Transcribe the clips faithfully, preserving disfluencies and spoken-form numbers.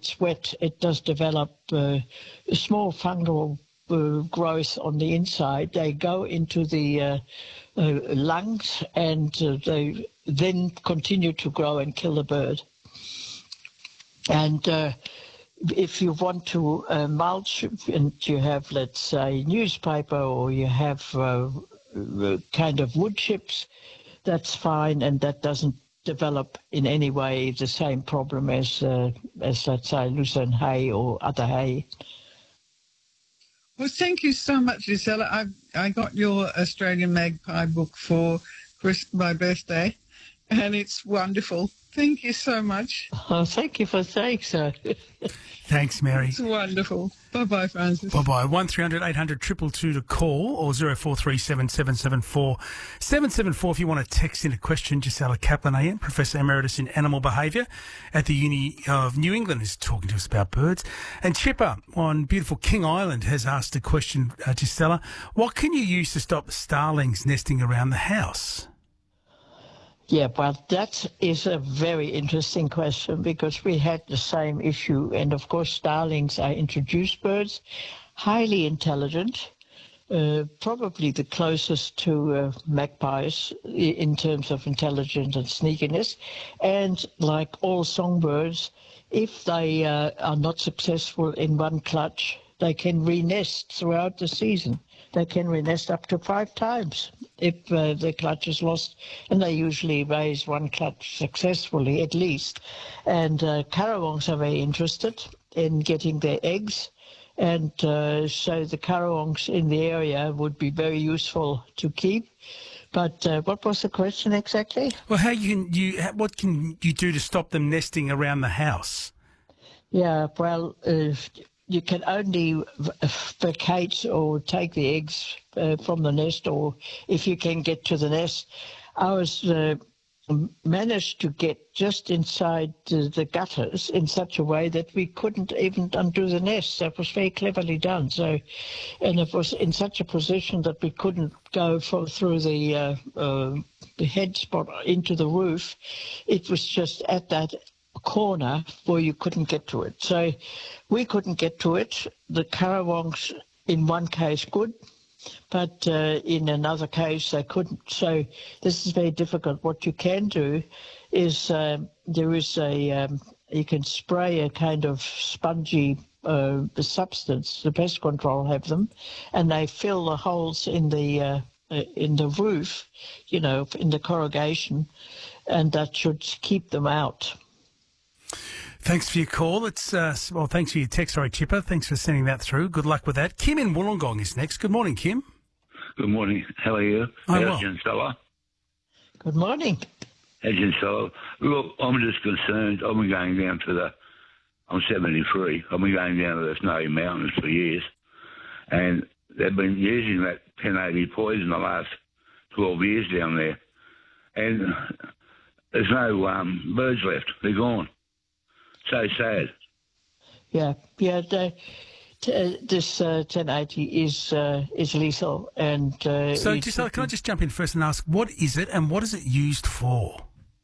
gets wet, it does develop uh, a small fungal uh, growth on the inside. They go into the uh, uh, lungs, and uh, they then continue to grow and kill the bird. And uh, if you want to uh, mulch, and you have, let's say, newspaper, or you have uh, kind of wood chips, that's fine, and that doesn't develop in any way the same problem as, uh, as let's say, lucerne hay or other hay. Well, thank you so much, Gisela. I I got your Australian Magpie book for Chris, my birthday, and it's wonderful. Thank you so much. Oh, thank you for saying so. Thanks, Mary. It's wonderful. Bye-bye, Francis. Bye-bye. one three hundred eight hundred two two two to call, or zero four three seven seven seven four seven seven four if you want to text in a question. Gisela Kaplan, A M, Professor Emeritus in Animal Behaviour at the Uni of New England, is talking to us about birds. And Chipper on beautiful King Island has asked a question, uh, Gisela. What can you use to stop starlings nesting around the house? Yeah, well, that is a very interesting question, because we had the same issue. And, of course, starlings are introduced birds, highly intelligent, uh, probably the closest to uh, magpies in terms of intelligence and sneakiness. And like all songbirds, if they uh, are not successful in one clutch, they can re-nest throughout the season. They can re-nest up to five times if uh, the clutch is lost, and they usually raise one clutch successfully at least. And uh, currawongs are very interested in getting their eggs, and uh, so the currawongs in the area would be very useful to keep. But uh, what was the question exactly? Well, how you can you what can you do to stop them nesting around the house? Yeah, well, uh, you can only vacate or take the eggs uh, from the nest, or if you can get to the nest. Ours uh, managed to get just inside the, the gutters in such a way that we couldn't even undo the nest. That was very cleverly done. So, and it was in such a position that we couldn't go for, through the, uh, uh, the head spot into the roof. It was just at that corner where you couldn't get to it. So we couldn't get to it. The currawongs in one case could, but uh, in another case they couldn't. So this is very difficult. What you can do is um, there is a, um, you can spray a kind of spongy uh, substance, the pest control have them, and they fill the holes in the uh, in the roof, you know, in the corrugation, and that should keep them out. Thanks for your call. It's uh, well, thanks for your text, sorry, Chipper. Thanks for sending that through. Good luck with that. Kim in Wollongong is next. Good morning, Kim. Good morning. How are you? I'm How's well. Gisela? Good morning. How's Gisela? Look, I'm just concerned. I've been going down to the, I'm seventy-three. I've been going down to the Snowy Mountains for years, and they've been using that ten eighty poison the last twelve years down there, and there's no um, birds left. They're gone. So sad. Yeah, yeah. The, t- this uh, ten eighty is uh, is lethal, and uh, so Gisela, can I just jump in first and ask, what is it, and what is it used for?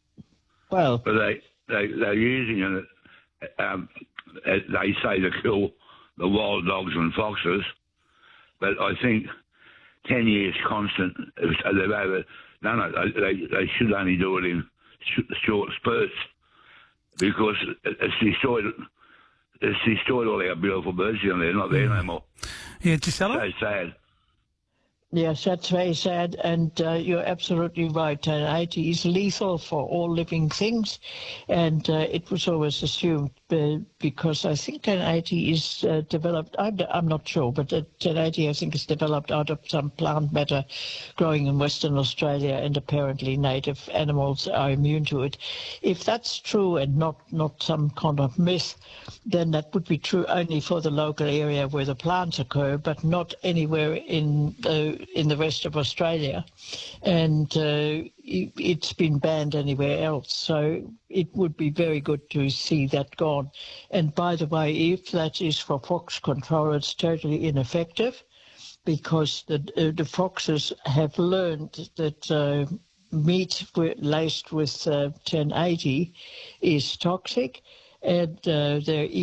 Well, but they they they're using it. Um, they say to kill the wild dogs and foxes, but I think ten years constant. They've over. No, no. They they should only do it in sh- short spurts, because it's destroyed, it's destroyed all our beautiful birds down there. Not there no more. Yeah, Gisela? So sad. Yes, that's very sad, and uh, you're absolutely right. ten eighty is lethal for all living things, and uh, it was always assumed, uh, because I think ten eighty is uh, developed, I'm, I'm not sure, but uh, ten eighty I think is developed out of some plant matter growing in Western Australia, and apparently native animals are immune to it. If that's true and not, not some kind of myth, then that would be true only for the local area where the plants occur, but not anywhere in the in the rest of Australia, and uh, it's been banned anywhere else. So it would be very good to see that gone. And by the way, if that is for fox control, it's totally ineffective, because the, uh, the foxes have learned that uh, meat laced with uh, ten eighty is toxic, and uh, they're